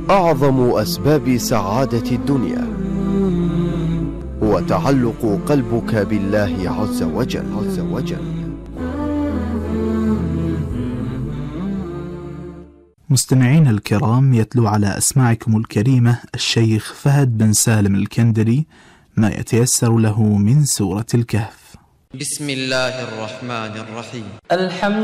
أعظم أسباب سعادة الدنيا هو تعلق قلبك بالله عز وجل. مستمعين الكرام، يتلو على أسماعكم الكريمة الشيخ فهد بن سالم الكندري ما يتيسر له من سورة الكهف. بسم الله الرحمن الرحيم. الحمد